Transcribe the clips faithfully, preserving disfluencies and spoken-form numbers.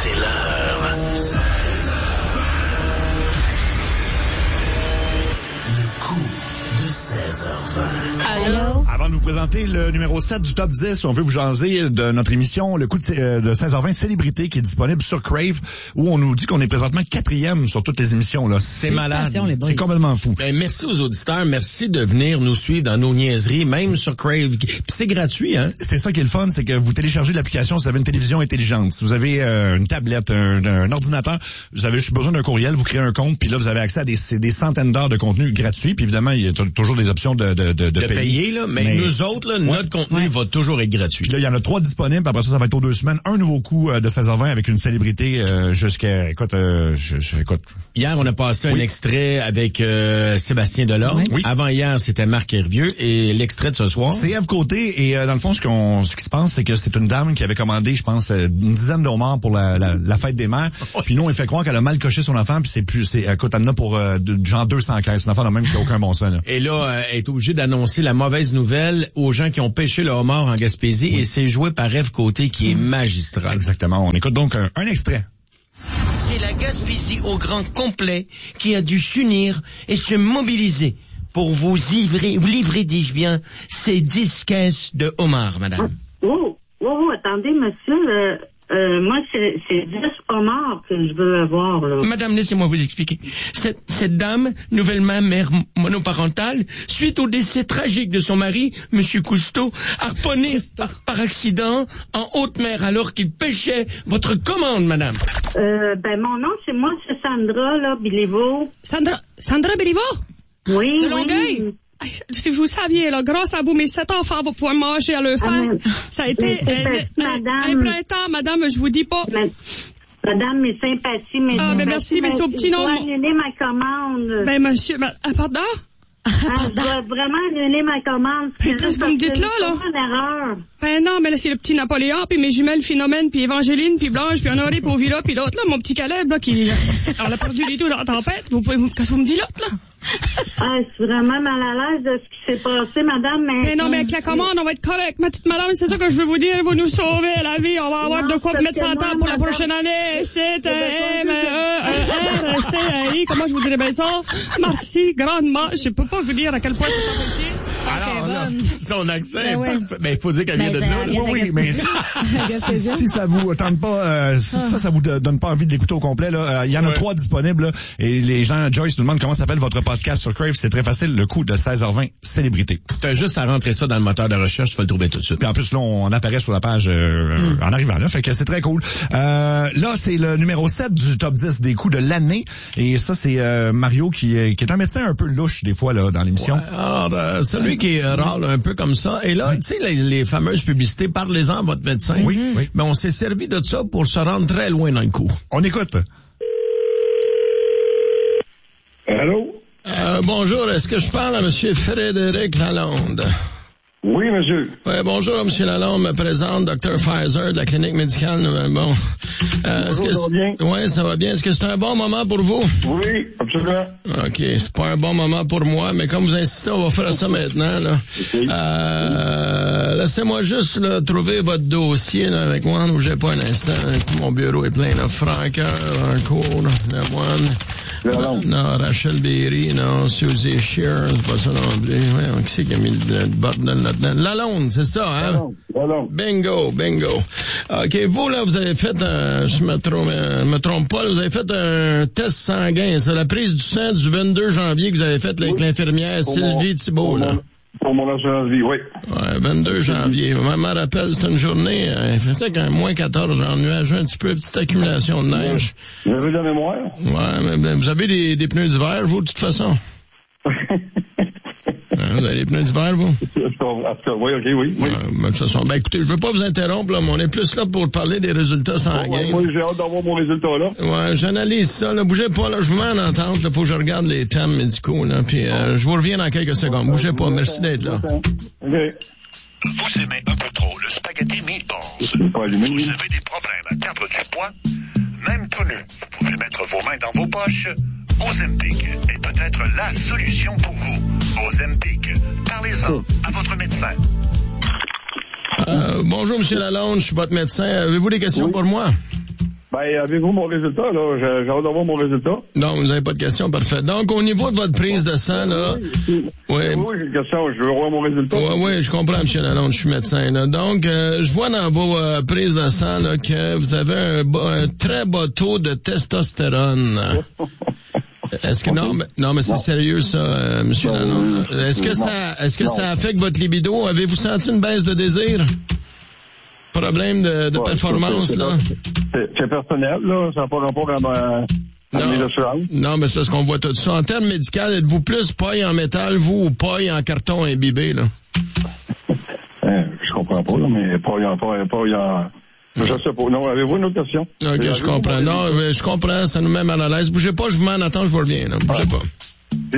C'est l'heure. Le coup de seize heures vingt. Allô? Avant de vous présenter le numéro sept du top dix, on veut vous jaser de notre émission, le coup de, de seize heures vingt Célébrité, qui est disponible sur Crave, où on nous dit qu'on est présentement quatrième sur toutes les émissions. Là, c'est malade. C'est complètement fou. Ben, merci aux auditeurs. Merci de venir nous suivre dans nos niaiseries, même sur Crave. Puis c'est gratuit, hein? C'est ça qui est le fun, c'est que vous téléchargez l'application si vous avez une télévision intelligente. Si vous avez euh, une tablette, un, un ordinateur, vous avez juste besoin d'un courriel, vous créez un compte, puis là, vous avez accès à des, des centaines d'heures de contenu gratuit. Puis évidemment, il y a t- toujours des options de, de, de, de, de payer. payer là, mais, mais nous autres, là, ouais. notre contenu ouais. va toujours être gratuit. Puis là, il y en a trois disponibles. Après ça, ça va être aux deux semaines. Un nouveau coup euh, de seize heures vingt avec une célébrité euh, jusqu'à... Écoute, euh, je, je, écoute... Hier, on a passé oui. un extrait avec euh, Sébastien Delorme. Oui. Avant hier, c'était Marc Hervieux. Et l'extrait de ce soir... C'est Ève Côté. Et euh, dans le fond, ce, qu'on, ce qui se passe, c'est que c'est une dame qui avait commandé, je pense, une dizaine de homards pour la, la, la fête des mères. Puis nous, on fait croire qu'elle a mal coché son enfant. Puis c'est plus... c'est écoute, elle en a pour euh, de, genre deux cents caisses. C'est un enfant de même qui n'a aucun bon sens. Là. Et là, euh, elle est obligée d'annoncer la mauvaise nouvelle aux gens qui ont pêché le homard en Gaspésie. Oui. Et c'est joué par Ève Côté qui est magistral. Exactement. On écoute donc un, un extrait. C'est la Gaspésie au grand complet qui a dû s'unir et se mobiliser pour vous livrer, vous livrer, dis-je bien, ces dix caisses de homards, madame. Oh, oh, oh, attendez, monsieur, euh, euh, moi, c'est, c'est dix homards que je veux avoir, là. Madame, laissez-moi vous expliquer. Cette, cette dame, nouvellement mère monoparentale, suite au décès tragique de son mari, monsieur Cousteau, harponné par, par accident en haute mer alors qu'il pêchait votre commande, madame. Euh, ben, mon nom, c'est moi, c'est Sandra, là, Béliveau. Sandra, Sandra Béliveau? Oui, de Longueuil? Oui. Si vous saviez, là, grâce à vous, mes sept enfants vont pouvoir manger à leur faim. Ah, ça a été euh, un printemps, madame, je vous dis pas. Mais, madame, mes sympathies, mes Ah, ben merci, mais c'est au petit nom. Je dois annuler ma commande. Ben, monsieur, ben, ah, pardon? Ah, je dois vraiment annuler ma commande. C'est qu'est-ce que vous me dites là, là? C'est une erreur. Ben non, mais là, c'est le petit Napoléon, puis mes jumelles Philomène, puis Évangéline, puis Blanche, puis Honoré, puis Ovila, puis l'autre, là, mon petit Caleb, là, qui... On a perdu du tout dans la tempête. Vous pouvez... Qu'est-ce que vous me dites l'autre, là? Ah, je suis vraiment mal à l'aise de ce qui s'est passé, madame, mais... Mais non, mais avec la commande, on va être correct. Ma petite madame, c'est ça que je veux vous dire. Vous nous sauvez la vie. On va avoir non, de quoi mettre sans temps pour la prochaine année. C'est un M, un R, C, un I. Comment je vous dirais bien ça? Merci grandement. Je peux pas vous dire à quel point c'est apprécié. Alors, là, son accent ben est ouais. parfait. Ben, il faut dire qu'elle vient ben, de nous. Oui, oui, mais si, si ça vous tente pas, euh, si ça, ça vous donne pas envie de l'écouter au complet, là, il y en a ouais. trois disponibles, là, et les gens, Joyce nous demande comment s'appelle votre podcast sur Crave. C'est très facile, le coup de seize heures vingt, Célébrité. T'as juste à rentrer ça dans le moteur de recherche, tu vas le trouver tout de suite. Puis en plus, là, on apparaît sur la page euh, mm. en arrivant là, fait que c'est très cool. Euh, là, c'est le numéro sept du top dix des coups de l'année, et ça, c'est euh, Mario qui, qui est un médecin un peu louche, des fois, là, dans l'émission. Ouais, alors, euh, celui qui est rare, là, un peu comme ça. Et là, oui. tu sais, les, les fameuses publicités, parlez-en à votre médecin. Oui, oui. Mais on s'est servi de ça pour se rendre très loin dans le coup. On écoute. Allô? Euh, bonjour, est-ce que je parle à M. Frédéric Lalonde? Oui, monsieur. Oui, bonjour, M. Lalonde, me présente docteur Pfizer de la clinique médicale. Bon. Euh, bonjour, est-ce que ça va bien? Oui, ça va bien. Est-ce que c'est un bon moment pour vous? Oui, absolument. OK, c'est pas un bon moment pour moi, mais comme vous insistez, on va faire ça maintenant, là. Okay. Euh, laissez-moi juste, là, trouver votre dossier, là, avec moi. Ne bougez pas un instant. Mon bureau est plein, là. Franqueur, Rancourt, Lemoine. Non, non, Rachel Berry, non, Suzy Shear, c'est pas ça non plus. Ouais, qui c'est qui a mis le, le bordel là-dedans? Lalonde, c'est ça, hein? Lalonde, Lalonde. Bingo, bingo. OK, vous, là, vous avez fait un, je me trompe, euh, me trompe pas, vous avez fait un test sanguin. C'est la prise du sang du vingt-deux janvier que vous avez fait là, avec oui. l'infirmière pour Sylvie mon, Thibault, là. Mon, pour mon assurance vie, oui. Ouais, vingt-deux janvier. Je me rappelle, c'était une journée, euh, il faisait quand même moins quatorze, genre nuageux, un petit peu, petite accumulation de neige. Vous avez de la mémoire? Ouais, mais ben, vous avez des, des pneus d'hiver, vous, de toute façon? Hein, vous avez des pneus d'hiver, vous? Oui, OK, oui. oui. Ouais, ben, de toute façon, ben, écoutez, je veux pas vous interrompre, là, mais on est plus là pour parler des résultats sanguins. Ouais, moi, j'ai hâte d'avoir mon résultat, là. Ouais, j'analyse ça, là. Bougez pas, là. Je vous mets en entente, là. Faut que je regarde les thèmes médicaux, là. Puis, euh, je vous reviens dans quelques secondes. Bougez pas. Merci d'être là. OK. Vous aimez un peu trop le spaghetti meatballs. Vous avez des problèmes à perdre du poids, même tout nu. Vous pouvez mettre vos mains dans vos poches. Ozempic est peut-être la solution pour vous. Ozempic, parlez-en à votre médecin. Euh, bonjour, Monsieur Lalonde, je suis votre médecin. Avez-vous des questions oui. pour moi? Ben, avez-vous mon résultat, là? J'ai, j'ai hâte d'avoir mon résultat. Non, vous n'avez pas de question, parfait. Donc, au niveau de votre prise de sang, là... Oui, Oui, oui, j'ai une question. Je veux avoir mon résultat. Oui, oui, je comprends, M. Lalonde, je suis médecin. Là. Donc, euh, je vois dans vos euh, prises de sang là, que vous avez un, bas, un très bas taux de testostérone. Est-ce que non, mais, non, mais c'est non. sérieux ça, euh, M. Lalonde. Est-ce que non. ça, est-ce que non. ça affecte votre libido? Avez-vous senti une baisse de désir? Problème de, de ouais, performance, c'est, c'est, là? C'est, c'est personnel, là. Ça n'a pas rapport à ma... Non, non, mais c'est parce qu'on voit tout ça. En termes médicaux, êtes-vous plus paille en métal, vous, ou paille en carton imbibé, là? hein, je comprends pas, là, mais paille en paille, paille en... Je sais pas. Non, avez-vous une autre question? OK, je comprends. Non, mais je comprends, ça nous met mal à l'aise. Bougez pas, je vous mets en attente, je vous reviens, là. Bougez pas. Il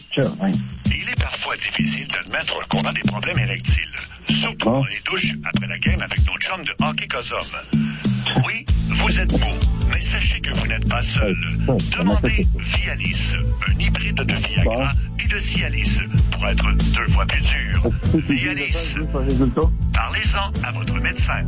est parfois difficile d'admettre qu'on a des problèmes érectiles, surtout dans les douches après la game avec nos chums de hockey Cosum. Oui, vous êtes beau, mais sachez que vous n'êtes pas seul. Demandez Vialis, un hybride de Viagra et de Cialis, pour être deux fois plus dur. Vialis. Parlez-en à votre médecin.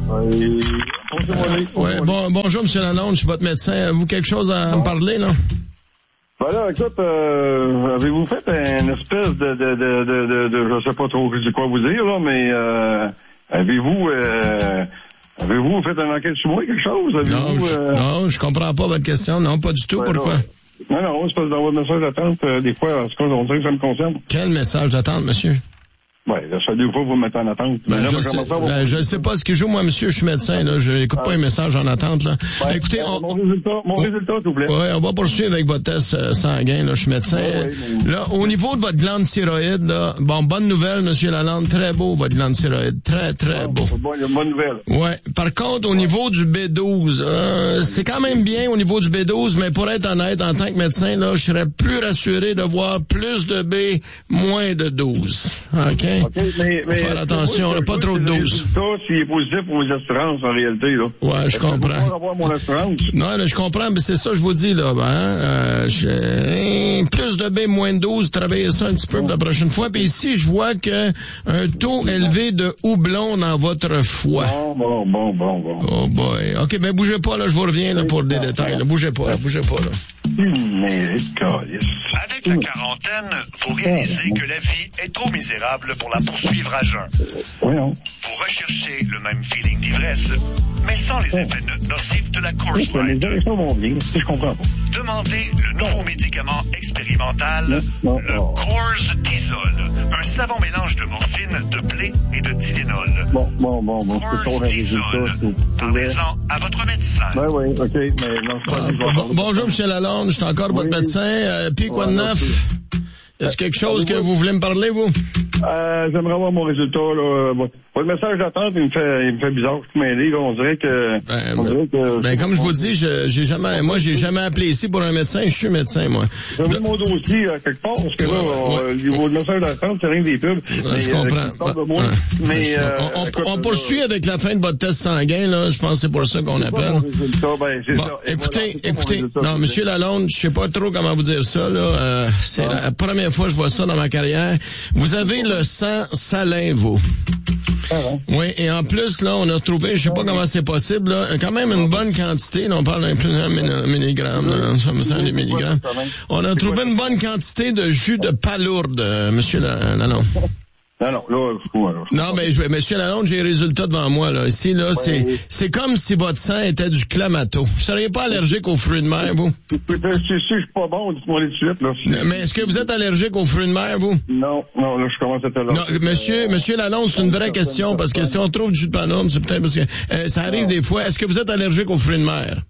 Ouais, bon, bonjour, M. Lalonde, je suis votre médecin. Avez-vous quelque chose à me parler, là? Ben là, écoute, euh, avez-vous fait une espèce de, de, de, de, de, de, je sais pas trop quoi vous dire, là, mais euh, avez-vous, euh, avez-vous fait une enquête sur moi, quelque chose? Avez-vous, non, je, euh... non, je comprends pas votre question, non, pas du tout, ben pourquoi? Non, non, non, c'est parce que dans votre message d'attente, euh, des fois, en tout cas, on dirait que ça me concerne. Quel message d'attente, monsieur? Ouais, là, ça deux fois, vous me mettez en attente. Ben, là, je sais, ben, je sais pas ce que je joue, moi, monsieur, je suis médecin, là, je n'écoute ah. pas un message en attente, là. Ouais, écoutez, on... Mon résultat, mon oh, résultat, s'il vous plaît. Ouais, on va poursuivre avec votre test euh, sanguin, là, je suis médecin. Ouais, ouais, mais... Là, au niveau de votre glande thyroïde, là, bon, bonne nouvelle, monsieur Lalonde, très beau, votre glande thyroïde, très, très beau. Bon, il y a une bonne nouvelle. Ouais. Par contre, au niveau du B douze, euh, c'est quand même bien au niveau du B douze, mais pour être honnête, en tant que médecin, là, je serais plus rassuré de voir plus de B, moins de douze. OK? OK, mais... Faut faire attention, on n'a pas trop de doses. Ça, s'il est positif pour vos assurances, en réalité, là. Ouais, je comprends. Je vais avoir mon assurance. Non, là, je comprends, mais c'est ça que je vous dis, là. Ben, euh, je... plus de B, moins de douze, travaillez ça un petit peu pour la prochaine fois. Puis ici, je vois que un taux élevé de houblon dans votre foie. Bon, bon, bon, bon, bon. Oh boy. OK, ben bougez pas, là, je vous reviens là, pour des détails. Là. Bougez pas, là, bougez pas, là. Avec la quarantaine, vous réalisez que la vie est trop misérable pour la poursuivre à jeun. Vous recherchez le même feeling d'ivresse, mais sans les effets nocifs de la Coors Light. Demandez le nouveau médicament expérimental, le Coors Disol, un savant mélange de morphine, de blé et de Tylenol. Bon, bon, bon, bon. Coors Disol. Parlez-en à votre médecin. Ben oui, OK, mais non, c'est pas bon, bonjour, M. Lalonde, je suis encore oui. votre médecin. Euh, puis quoi de neuf? Est-ce quelque chose que vous voulez me parler, vous? Euh, j'aimerais avoir mon résultat, là. Votre message d'attente, il me fait, il me fait bizarre. Je peux m'aider, là. On dirait que, ben, on dirait que, ben, comme je vous dis, je, j'ai jamais, moi, j'ai jamais appelé ici pour un médecin. Je suis médecin, moi. J'ai mis mon dossier, à quelque part, parce que là, ouais, ouais. votre message d'attente, c'est rien des pubs. Ouais, je comprends. Euh, de moi. Ouais. Mais, euh, on, écoute, on poursuit là, avec la fin de votre test sanguin, là. Je pense que c'est pour ça qu'on appelle. Ben, c'est bon, ça. écoutez, écoutez. Non, Monsieur Lalonde, je sais pas trop comment vous dire ça, là. Euh, c'est ah. la première fois que je vois ça dans ma carrière. Vous avez le sang salin, vous. Ah ouais. Oui, et en plus, là, on a trouvé, je sais pas comment c'est possible, là, quand même une bonne quantité, là, on parle d'un plusieurs milligrammes, là, ça me semble des milligrammes. On a trouvé une bonne quantité de jus de palourde, euh, monsieur Lalonde. Non, non, là, fou, alors. Non, mais je, monsieur Lalonde, j'ai les résultats devant moi, là. Ici, là, ouais. c'est, c'est comme si votre sang était du clamato. Vous seriez pas allergique aux fruits de mer, vous? Si je suis pas bon, dites-moi tout de suite, là. Mais est-ce que vous êtes allergique aux fruits de mer, vous? Non, non, là, je commence à être allergique. Non, monsieur, monsieur Lalonde, c'est une vraie question, parce que si on trouve du jus de panome, c'est peut-être parce que, euh, ça arrive des fois. Est-ce que vous êtes allergique aux fruits de mer?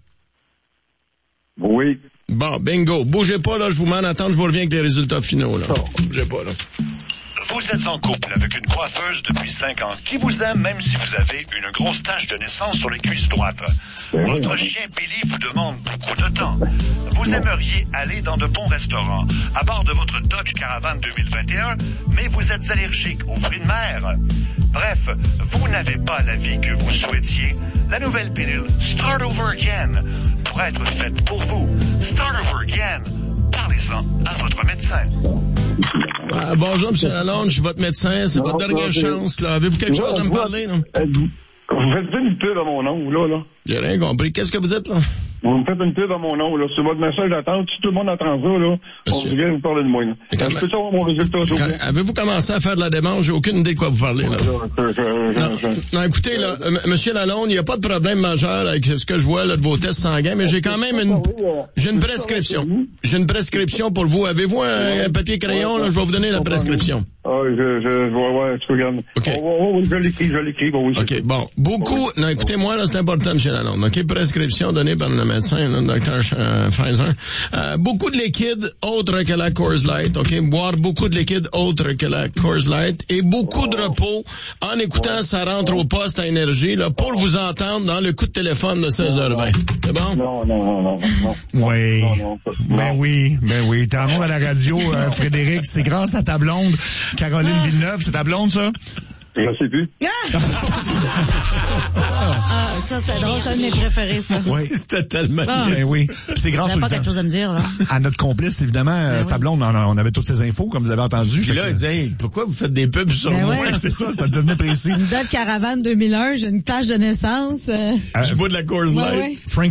Oui. Bon, bingo. Bougez pas, là, je vous mets en attente, je vous reviens avec les résultats finaux, là. Oh. Bougez pas, là. Vous êtes en couple avec une coiffeuse depuis cinq ans qui vous aime même si vous avez une grosse tache de naissance sur les cuisses droites. Votre chien Billy vous demande beaucoup de temps. Vous aimeriez aller dans de bons restaurants à bord de votre Dodge Caravan deux mille vingt et un, mais vous êtes allergique aux fruits de mer. Bref, vous n'avez pas la vie que vous souhaitiez. La nouvelle pilule Start Over Again pourrait être faite pour vous. Start Over Again. Parlez-en à votre médecin. Ah, bonjour, M. Lalonde, je suis votre médecin. C'est non, votre dernière non, chance, là. Avez-vous quelque chose à me parler, non? Vous faites une pub à mon nom, là, là. J'ai rien compris. Qu'est-ce que vous êtes, là? Vous me faites une pub à mon nom, là. C'est votre message d'attente. Si tout le monde entend ça, là, Monsieur. on dirait vous parler de moi, là. Quand Je peux avoir mon résultat, s'il vous plaît? Quand- Avez-vous commencé à faire de la démarche? J'ai aucune idée de quoi vous parlez, là. Je- je- je- Non, je- non, écoutez, là, M- Monsieur Lalonde, il n'y a pas de problème majeur avec ce que je vois, là, de vos tests sanguins, mais j'ai quand même une, j'ai une prescription. J'ai une prescription pour vous. Avez-vous un, un papier crayon, là? Je vais vous donner la prescription. Ah, je, je, je vais voir, tu regardes. OK. Oh, oh, oh, je l'écris, je l'écris, bon, oui. OK, bon. Beaucoup, non, écoutez, moi, là, c'est important, M. Lalonde. OK, prescription donnée par le médecin, là, le docteur euh, Pfizer. Euh, beaucoup de liquide autre que la Coors Light, OK? Boire beaucoup de liquide autre que la Coors Light et beaucoup de repos en écoutant Ça rentre au poste à énergie, là, pour vous entendre dans le coup de téléphone de seize heures vingt. C'est bon? Non, non, non, non, non. Oui. Non, non, non. Ben oui, ben oui. T'es en monde à la radio, euh, Frédéric. C'est grâce à ta blonde, Caroline Villeneuve. C'est ta blonde, ça? Je sais plus. Ah, ça, c'est drôle, c'est un de mes préférés, ça. Oui. C'était tellement... Ah. Ben oui. Puis c'est Vous grâce n'avez au pas quelque chose à me dire, là? à notre complice, évidemment, euh, oui. sa blonde. On, on avait toutes ces infos, comme vous avez entendu. Puis Fait là, que- il dit, hey, pourquoi vous faites des pubs sur Ben moi? ouais. Ouais, c'est ça, ça devenait précis. Une Dodge Caravane deux mille un, j'ai une tâche de naissance. euh, Euh, Je vois de la Coors ouais, Light. ouais. Frank